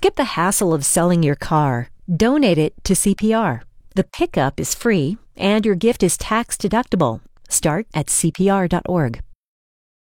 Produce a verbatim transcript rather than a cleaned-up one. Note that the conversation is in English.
Skip the hassle of selling your car. Donate it to C P R. The pickup is free, and your gift is tax deductible. Start at C P R dot org.